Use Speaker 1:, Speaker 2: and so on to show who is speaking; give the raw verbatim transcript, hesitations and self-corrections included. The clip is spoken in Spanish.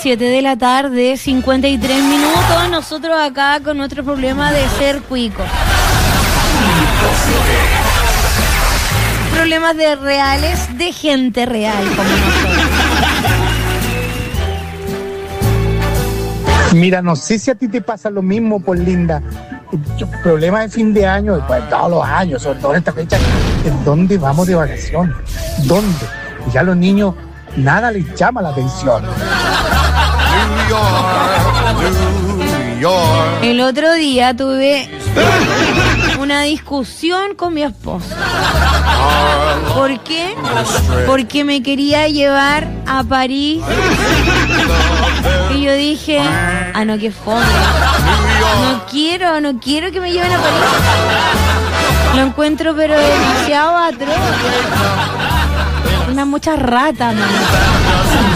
Speaker 1: siete de la tarde, cincuenta y tres minutos. Nosotros acá con nuestro problema de ser cuicos. Problemas de reales, de gente real como nosotros.
Speaker 2: Mira, no sé si a ti te pasa lo mismo, por Linda. Yo, problemas de fin de año, después de todos los años, sobre todo en esta fecha, ¿en dónde vamos de vacaciones? ¿Dónde? Y ya los niños, nada les llama la atención.
Speaker 3: New York, New York.
Speaker 1: El otro día tuve una discusión con mi esposo. ¿Por qué? Porque me quería llevar a París. Y yo dije, ah, no, qué fome. No quiero, no quiero que me lleven a París. Lo encuentro pero demasiado atroz. Una mucha rata, man.